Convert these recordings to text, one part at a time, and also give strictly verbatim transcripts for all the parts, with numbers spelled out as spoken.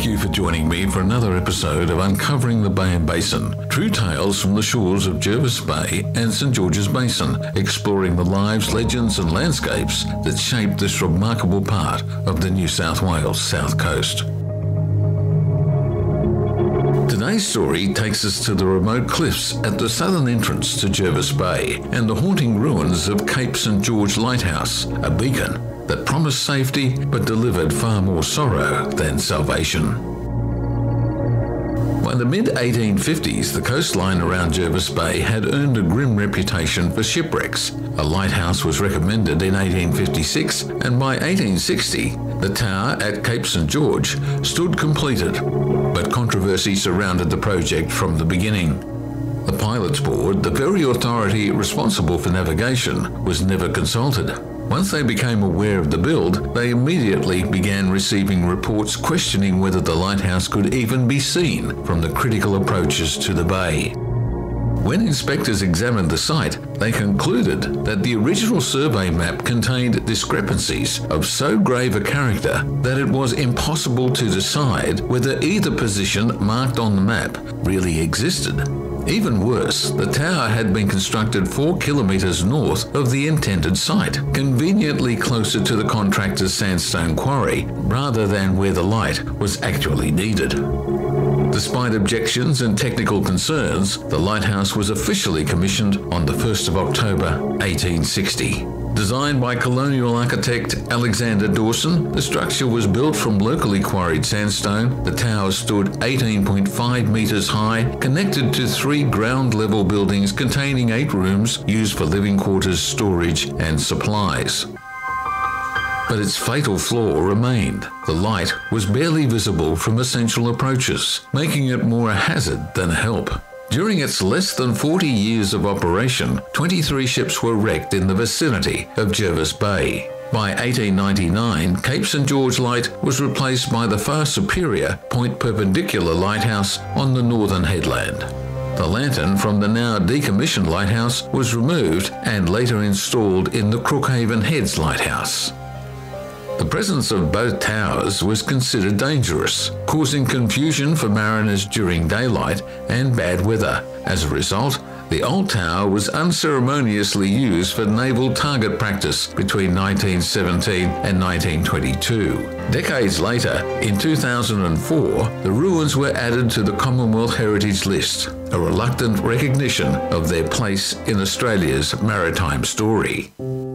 you for joining me for another episode of Uncovering the Bay and Basin, true tales from the shores of Jervis Bay and St George's Basin, exploring the lives, legends and landscapes that shape this remarkable part of the New South Wales South Coast. Today's story takes us to the remote cliffs at the southern entrance to Jervis Bay and the haunting ruins of Cape St George Lighthouse, a beacon that promised safety but delivered far more sorrow than salvation. By the mid eighteen fifties, the coastline around Jervis Bay had earned a grim reputation for shipwrecks. A lighthouse was recommended in eighteen fifty-six, and by eighteen sixty, the tower at Cape St George stood completed, but controversy surrounded the project from the beginning. The Pilots Board, the very authority responsible for navigation, was never consulted. Once they became aware of the build, they immediately began receiving reports questioning whether the lighthouse could even be seen from the critical approaches to the bay. When inspectors examined the site, they concluded that the original survey map contained discrepancies of so grave a character that it was impossible to decide whether either position marked on the map really existed. Even worse, the tower had been constructed four kilometres north of the intended site, conveniently closer to the contractor's sandstone quarry, rather than where the light was actually needed. Despite objections and technical concerns, the lighthouse was officially commissioned on the first of October eighteen sixty. Designed by colonial architect Alexander Dawson, the structure was built from locally quarried sandstone. The tower stood eighteen point five metres high, connected to three ground-level buildings containing eight rooms used for living quarters, storage and supplies. But its fatal flaw remained. The light was barely visible from essential approaches, making it more a hazard than a help. During its less than forty years of operation, twenty-three ships were wrecked in the vicinity of Jervis Bay. By eighteen ninety-nine, Cape St George Light was replaced by the far superior Point Perpendicular Lighthouse on the northern headland. The lantern from the now decommissioned lighthouse was removed and later installed in the Crookhaven Heads Lighthouse. The presence of both towers was considered dangerous, causing confusion for mariners during daylight and bad weather. As a result, the old tower was unceremoniously used for naval target practice between nineteen seventeen and nineteen twenty-two. Decades later, in two thousand four, the ruins were added to the Commonwealth Heritage List, a reluctant recognition of their place in Australia's maritime story.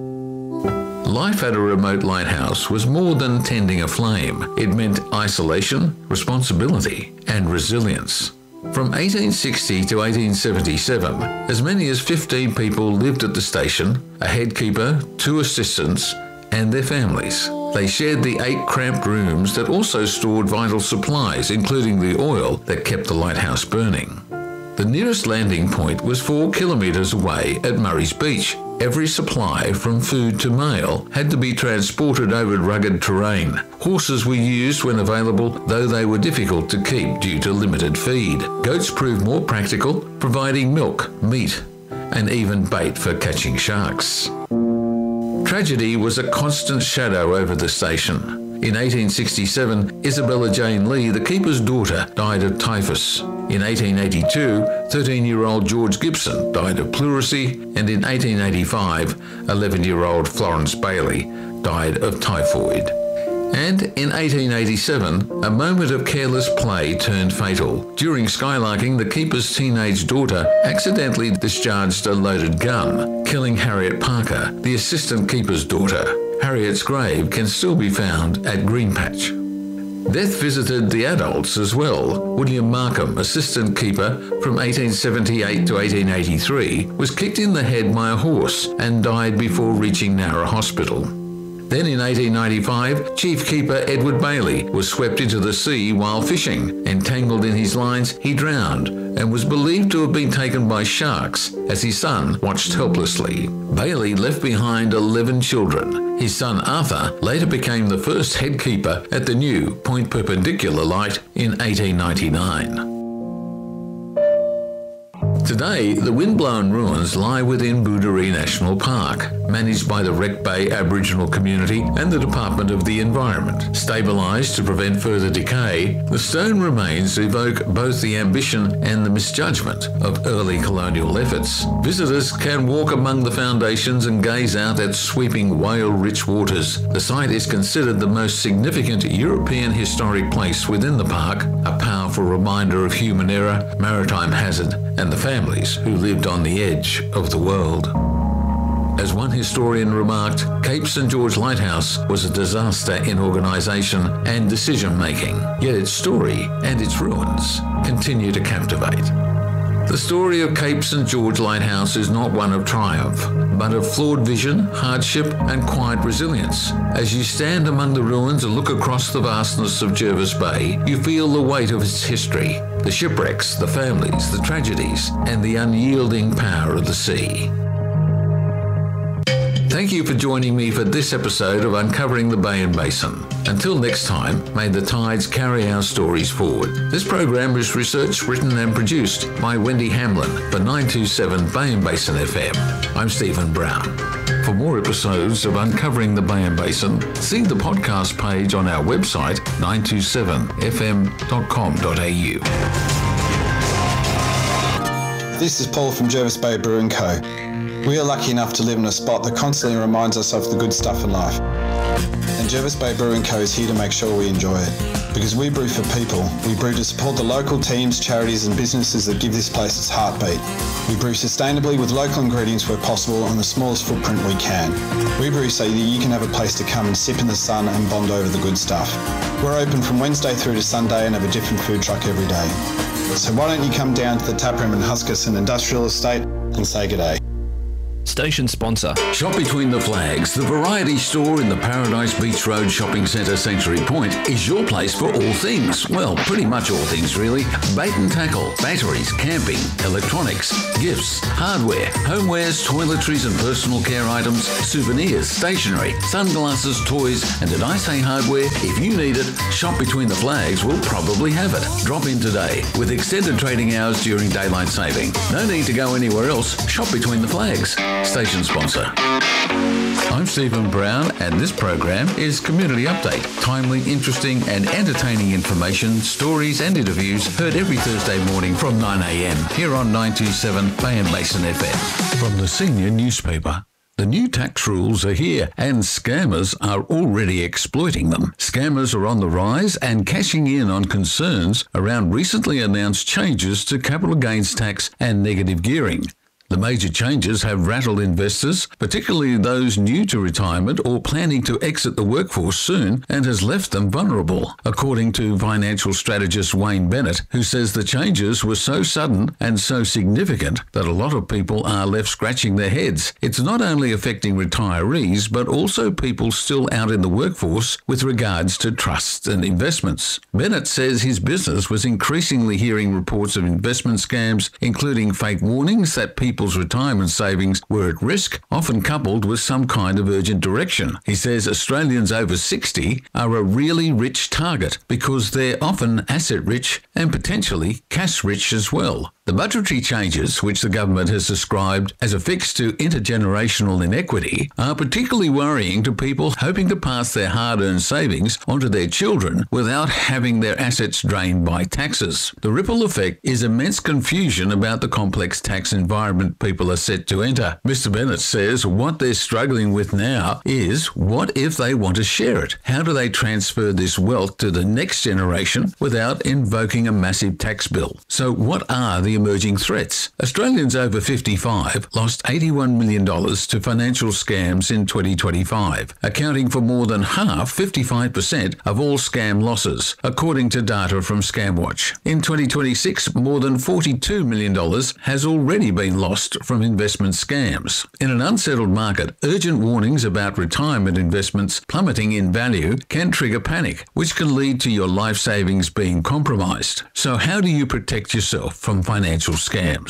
Life at a remote lighthouse was more than tending a flame. It meant isolation, responsibility, and resilience. From eighteen sixty to eighteen seventy-seven, as many as fifteen people lived at the station, a head keeper, two assistants, and their families. They shared the eight cramped rooms that also stored vital supplies, including the oil that kept the lighthouse burning. The nearest landing point was four kilometres away at Murray's Beach. Every supply, from food to mail, had to be transported over rugged terrain. Horses were used when available, though they were difficult to keep due to limited feed. Goats proved more practical, providing milk, meat, and even bait for catching sharks. Tragedy was a constant shadow over the station. In eighteen sixty-seven, Isabella Jane Lee, the keeper's daughter, died of typhus. In eighteen eighty-two, thirteen-year-old George Gibson died of pleurisy, and in eighteen eighty-five, eleven-year-old Florence Bailey died of typhoid. And in eighteen eighty-seven, a moment of careless play turned fatal. During skylarking, the keeper's teenage daughter accidentally discharged a loaded gun, killing Harriet Parker, the assistant keeper's daughter. Harriet's grave can still be found at Greenpatch. Death visited the adults as well. William Markham, assistant keeper from eighteen seventy-eight to eighteen eighty-three, was kicked in the head by a horse and died before reaching Nowra Hospital. Then in eighteen ninety-five, Chief Keeper Edward Bailey was swept into the sea while fishing. Entangled in his lines, he drowned and was believed to have been taken by sharks as his son watched helplessly. Bailey left behind eleven children. His son Arthur later became the first head keeper at the new Point Perpendicular Light in eighteen ninety-nine. Today, the windblown ruins lie within Booderee National Park, managed by the Wreck Bay Aboriginal community and the Department of the Environment. Stabilised to prevent further decay, the stone remains evoke both the ambition and the misjudgment of early colonial efforts. Visitors can walk among the foundations and gaze out at sweeping whale-rich waters. The site is considered the most significant European historic place within the park, a powerful reminder of human error, maritime hazard, and the families who lived on the edge of the world. As one historian remarked, Cape Saint George Lighthouse was a disaster in organisation and decision-making, yet its story and its ruins continue to captivate. The story of Cape Saint George Lighthouse is not one of triumph, but of flawed vision, hardship, and quiet resilience. As you stand among the ruins and look across the vastness of Jervis Bay, you feel the weight of its history, the shipwrecks, the families, the tragedies, and the unyielding power of the sea. Thank you for joining me for this episode of Uncovering the Bay and Basin. Until next time, may the tides carry our stories forward. This program is researched, written and produced by Wendy Hamlin for nine two seven Bay and Basin F M. I'm Stephen Brown. For more episodes of Uncovering the Bay and Basin, see the podcast page on our website nine two seven f m dot com dot a u. This is Paul from Jervis Bay Brewing Co. We are lucky enough to live in a spot that constantly reminds us of the good stuff in life. And Jervis Bay Brewing Co is here to make sure we enjoy it. Because we brew for people. We brew to support the local teams, charities and businesses that give this place its heartbeat. We brew sustainably with local ingredients where possible on the smallest footprint we can. We brew so that you can have a place to come and sip in the sun and bond over the good stuff. We're open from Wednesday through to Sunday and have a different food truck every day. So why don't you come down to the taproom in Huskisson Industrial Estate and say g'day. Station sponsor. Shop Between the Flags, the variety store in the Paradise Beach Road Shopping Centre Sanctuary Point, is your place for all things. Well, pretty much all things really. Bait and tackle, batteries, camping, electronics, gifts, hardware, homewares, toiletries and personal care items, souvenirs, stationery, sunglasses, toys, and did I say hardware? If you need it, Shop Between the Flags will probably have it. Drop in today with extended trading hours during daylight saving. No need to go anywhere else. Shop Between the Flags. Station sponsor. I'm Stephen Brown, and this program is Community Update. Timely, interesting and entertaining information, stories and interviews heard every Thursday morning from nine a m here on nine two seven Bay and Basin F M. From the senior newspaper. The new tax rules are here and scammers are already exploiting them. Scammers are on the rise and cashing in on concerns around recently announced changes to capital gains tax and negative gearing. The major changes have rattled investors, particularly those new to retirement or planning to exit the workforce soon, and has left them vulnerable, according to financial strategist Wayne Bennett, who says the changes were so sudden and so significant that a lot of people are left scratching their heads. It's not only affecting retirees, but also people still out in the workforce with regards to trusts and investments. Bennett says his business was increasingly hearing reports of investment scams, including fake warnings that people People's retirement savings were at risk, often coupled with some kind of urgent direction. He says Australians over sixty are a really rich target because they're often asset-rich and potentially cash-rich as well. The budgetary changes, which the government has described as a fix to intergenerational inequity, are particularly worrying to people hoping to pass their hard-earned savings onto their children without having their assets drained by taxes. The ripple effect is immense confusion about the complex tax environment people are set to enter. Mister Bennett says what they're struggling with now is what if they want to share it? How do they transfer this wealth to the next generation without invoking a massive tax bill? So what are the emerging threats? Australians over fifty-five lost eighty-one million dollars to financial scams in twenty twenty-five, accounting for more than half, fifty-five percent, of all scam losses, according to data from ScamWatch. In twenty twenty-six, more than forty-two million dollars has already been lost from investment scams. In an unsettled market, urgent warnings about retirement investments plummeting in value can trigger panic, which can lead to your life savings being compromised. So how do you protect yourself from financial scams?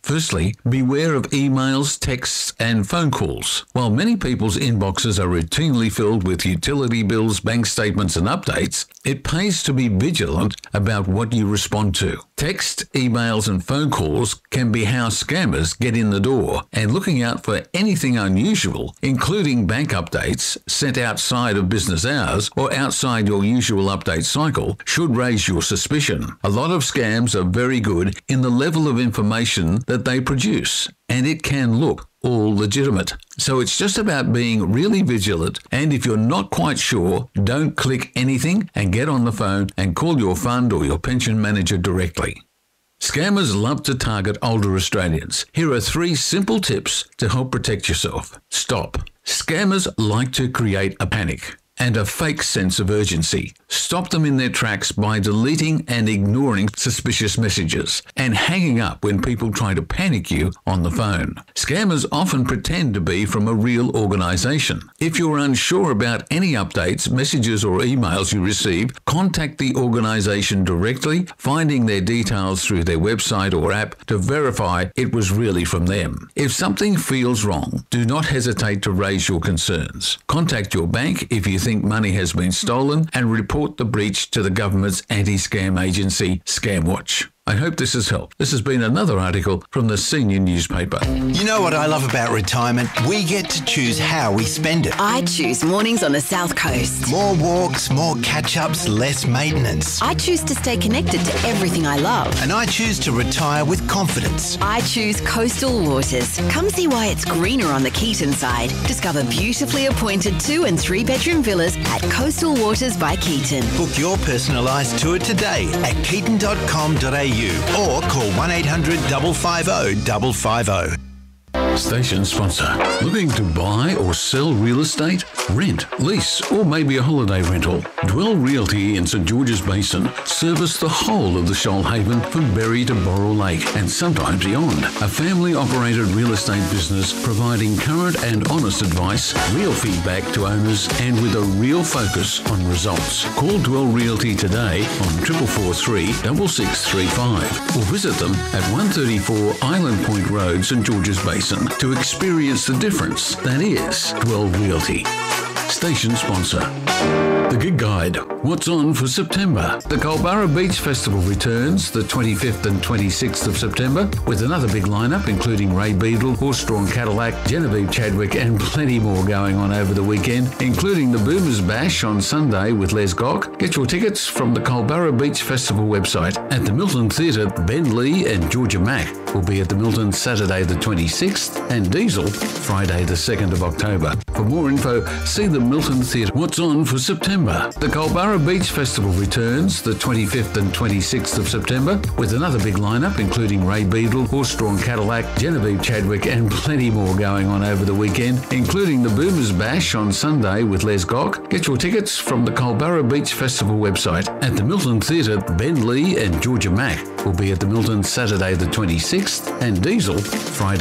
Firstly, beware of emails, texts, and phone calls. While many people's inboxes are routinely filled with utility bills, bank statements, and updates, it pays to be vigilant about what you respond to. Text, emails, and phone calls can be how scammers get in the door, and looking out for anything unusual, including bank updates sent outside of business hours or outside your usual update cycle, should raise your suspicion. A lot of scams are very good in the level of information that they produce, and it can look all legitimate. So it's just about being really vigilant, and if you're not quite sure, don't click anything and get on the phone and call your fund or your pension manager directly. Scammers love to target older Australians. Here are three simple tips to help protect yourself. Stop. Scammers like to create a panic and a fake sense of urgency. Stop them in their tracks by deleting and ignoring suspicious messages and hanging up when people try to panic you on the phone. Scammers often pretend to be from a real organisation. If you're unsure about any updates, messages or emails you receive, contact the organisation directly, finding their details through their website or app to verify it was really from them. If something feels wrong, do not hesitate to raise your concerns. Contact your bank if you think think money has been stolen and report the breach to the government's anti-scam agency, Scamwatch. I hope this has helped. This has been another article from the Senior Newspaper. You know what I love about retirement? We get to choose how we spend it. I choose mornings on the South Coast. More walks, more catch-ups, less maintenance. I choose to stay connected to everything I love. And I choose to retire with confidence. I choose Coastal Waters. Come see why it's greener on the Keaton side. Discover beautifully appointed two and three bedroom villas at Coastal Waters by Keaton. Book your personalised tour today at keaton dot com dot a u or call one eight hundred five five zero five five zero. Station sponsor. Looking to buy or sell real estate? Rent, lease, or maybe a holiday rental? Dwell Realty in St George's Basin service the whole of the Shoalhaven from Berry to Borrell Lake and sometimes beyond. A family-operated real estate business providing current and honest advice, real feedback to owners, and with a real focus on results. Call Dwell Realty today on triple four three six six three five or visit them at one thirty-four Island Point Road, St George's Basin, to experience the difference that is Dwell Realty. Station sponsor. The Gig Guide. What's on for September? The Culburra Beach Festival returns the twenty-fifth and twenty-sixth of September with another big lineup including Ray Beadle, Horse-Drawn Cadillac, Genevieve Chadwick and plenty more going on over the weekend, including the Boomers Bash on Sunday with Les Gok. Get your tickets from the Culburra Beach Festival website. At the Milton Theatre, Ben Lee and Georgia Mack will be at the Milton Saturday the twenty-sixth and Diesel Friday the second of October. For more info, see the Milton Theatre. What's on for September? The Culburra Beach Festival returns the twenty-fifth and twenty-sixth of September with another big lineup including Ray Beadle, Horse-Drawn Cadillac, Genevieve Chadwick and plenty more going on over the weekend, including the Boomers Bash on Sunday with Les Gok. Get your tickets from the Culburra Beach Festival website. At the Milton Theatre, Ben Lee and Georgia Mack will be at the Milton Saturday the twenty-sixth and Diesel Friday